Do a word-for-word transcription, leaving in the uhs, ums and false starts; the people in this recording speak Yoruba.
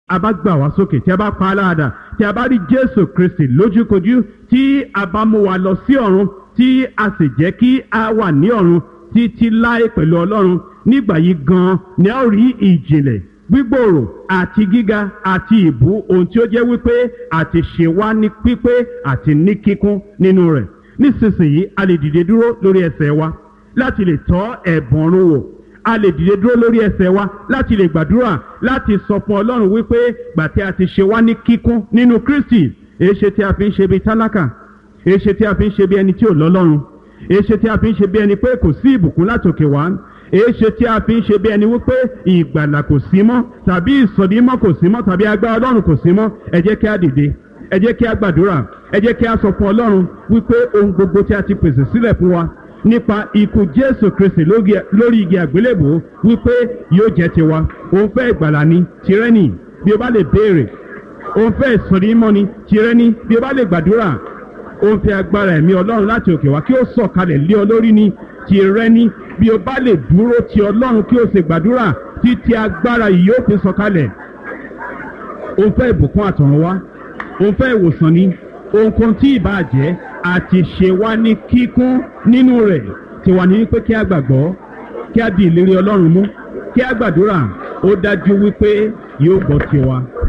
a bá gbà wá sókè, tí a bá pa á láradà, tí a bá rí Jésù Kristi lójúkojú, tí a bá mú wa lọ sí ọ̀run, tí a sì jẹ́ kí a wà ní ọ̀run títí láé pẹ̀lú Ọlọ́run, nígbà yìí gan ni a ó rí ìjìnlẹ̀, gbígbòòrò àti gíga àti ìbú ohun tí ó jẹ́ wípé àti ṣe wá ní pípé àti ní kíkún nínú rẹ̀. Nísinsìnyí a lè dìde dúró lórí ẹsẹ̀ wa láti lè tọ́ ẹ̀bùn ọ̀run wò. A lè dìde dúró lórí ẹsẹ̀ wa láti lè gbàdúrà, láti sọ fún Ọlọ́run wípé gbà tí a ti ṣe wá ní kíkún nínú Kristi, èéṣe tí a fi ń ṣe bí tálákà, èéṣe tí a fi ń ṣe bí ẹni tí ò lọ́lọ́run, èéṣe tí a fi ń ṣe bí ẹni pé kò sí ìbùkún látòkè wá, èéṣe tí a fi ń ṣe bí ẹni wípé ìgbàlà kò sí mọ́, tàbí ìsọdímọ́ kò sí mọ́, tàbí agbára Ọlọ́run kò sí mọ́. Ẹ jẹ́ kí a dìde, ẹ jẹ́ kí a gbàdúrà, ẹ jẹ́ kí a sọ fún Ọlọ́run wípé ohun gbogbo tí a ti pèsè sílẹ̀ fún wa nípa ikú Jésù Kristi lórí igi àgbélébùú wípé yóò jẹ́ tiwa. Òun fẹ́ ìgbàlà ni, tirẹ̀ ni, bí o bá lè béèrè. Òun fẹ́ ìsọdímọ́ ni, tirẹ̀ ni, bí o bá lè gbàdúrà. Òun fẹ́ agbára ẹ̀mí Ọlọ́run láti òkè wá kí ó sọ̀kalẹ̀ lé ọ lórí ni, tirẹ̀ ni, bí o bá lè dúró ti Ọlọ́run kí o sì gbàdúrà títí agbára yìí yóò fi sọ̀kalẹ̀. Òun fẹ́ ìbùkún àtọ̀run wá, òun fẹ́ ìwòsàn ni, ohunkóhun tí ìbá jẹ́ àti ṣe wá ní kíkún nínú rẹ̀. Tiwa ní wípé kí a gbàgbọ́, kí a di ìlérí Ọlọ́run mú, kí a gbàdúrà, ó dájú wípé yóò gbọ́ tiwa.